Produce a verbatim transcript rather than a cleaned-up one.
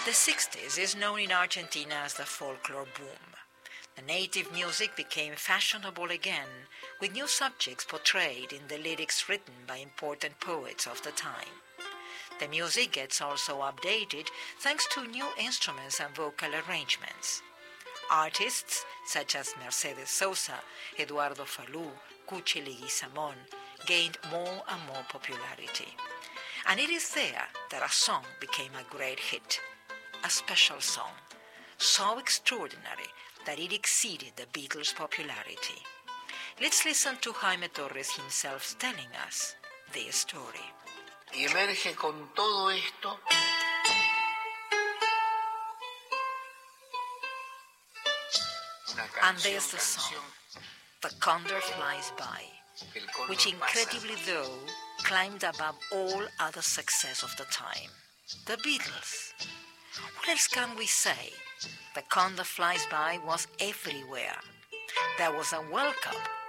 The sixties is known in Argentina as the folklore boom. The native music became fashionable again, with new subjects portrayed in the lyrics written by important poets of the time. The music gets also updated thanks to new instruments and vocal arrangements. Artists such as Mercedes Sosa, Eduardo Falú, Cuchi Leguizamón gained more and more popularity. And it is there that a song became a great hit, a special song, so extraordinary that it exceeded the Beatles' popularity. Let's listen to Jaime Torres himself telling us this story. Y emerge con todo esto una canción, and there's the song, The Condor Flies By, which incredibly though climbed above all other success of the time. The Beatles. What else can we say? The Condor Flies By was everywhere. There was a World Cup